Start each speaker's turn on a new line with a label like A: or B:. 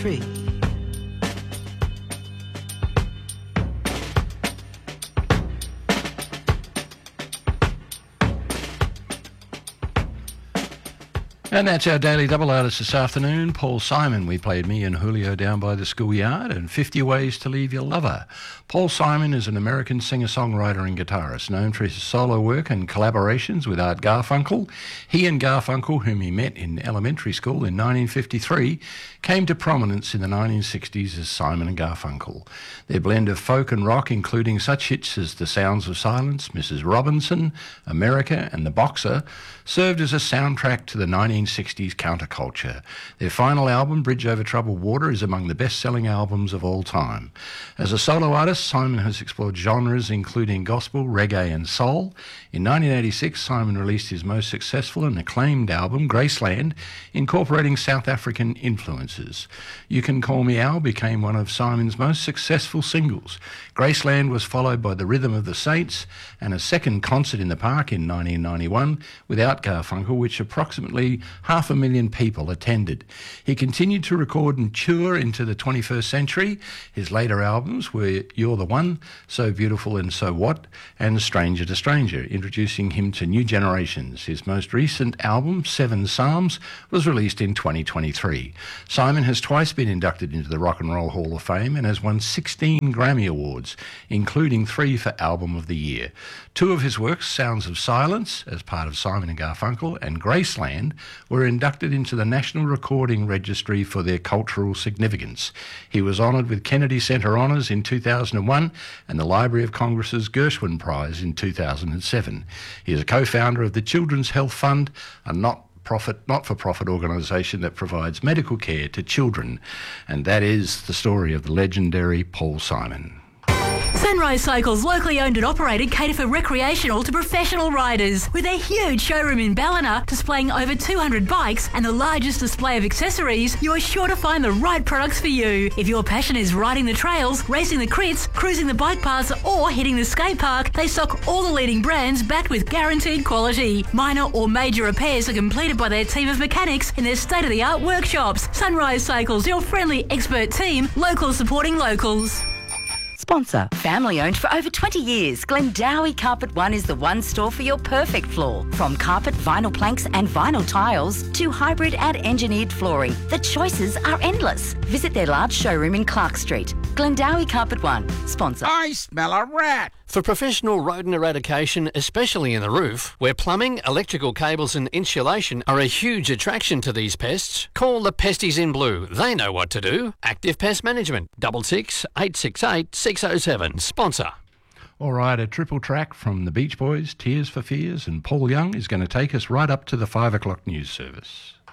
A: 93.
B: And that's our Daily Double artist this afternoon. Paul Simon. We played Me and Julio Down by the Schoolyard and 50 Ways to Leave Your Lover. Paul Simon is an American singer-songwriter and guitarist known for his solo work and collaborations with Art Garfunkel. He and Garfunkel, whom he met in elementary school in 1953, came to prominence in the 1960s as Simon and Garfunkel. Their blend of folk and rock, including such hits as The Sounds of Silence, Mrs. Robinson, America and The Boxer, served as a soundtrack to the 1960s counterculture. Their final album, Bridge Over Troubled Water, is among the best-selling albums of all time. As a solo artist, Simon has explored genres including gospel, reggae and soul. In 1986, Simon released his most successful and acclaimed album, Graceland, incorporating South African influences. You Can Call Me Al became one of Simon's most successful singles. Graceland was followed by The Rhythm of the Saints and a second concert in the park in 1991 without Garfunkel, which approximately 500,000 people attended. He continued to record and tour into the 21st century. His later albums were You're the One, So Beautiful and So What, and Stranger to Stranger, introducing him to new generations. His most recent album, Seven Psalms, was released in 2023. Simon has twice been inducted into the Rock and Roll Hall of Fame and has won 16 Grammy Awards, including 3 for Album of the Year. 2 of his works, Sounds of Silence, as part of Simon and Garfunkel, and Graceland, were inducted into the National Recording Registry for their cultural significance. He was honoured with Kennedy Center Honours in 2001 and the Library of Congress's Gershwin Prize in 2007. He is a co-founder of the Children's Health Fund, a not-for-profit organisation that provides medical care to children. And that is the story of the legendary Paul Simon.
C: Sunrise Cycles, locally owned and operated, cater for recreational to professional riders. With a huge showroom in Ballina displaying over 200 bikes and the largest display of accessories, you are sure to find the right products for you. If your passion is riding the trails, racing the crits, cruising the bike paths or hitting the skate park, they stock all the leading brands backed with guaranteed quality. Minor or major repairs are completed by their team of mechanics in their state-of-the-art workshops. Sunrise Cycles, your friendly expert team, locals supporting locals.
D: Sponsor. Family owned for over 20 years, Glendowie Carpet One is the one store for your perfect floor. From carpet, vinyl planks and vinyl tiles to hybrid and engineered flooring, the choices are endless. Visit their large showroom in Clark Street. Glendowie Carpet One. Sponsor.
E: I smell a rat.
F: For professional rodent eradication, especially in the roof, where plumbing, electrical cables and insulation are a huge attraction to these pests, call the Pesties in Blue. They know what to do. Active Pest Management, 66 868 607. Sponsor.
B: All right, a triple track from the Beach Boys, Tears for Fears, and Paul Young is going to take us right up to the 5 o'clock news service.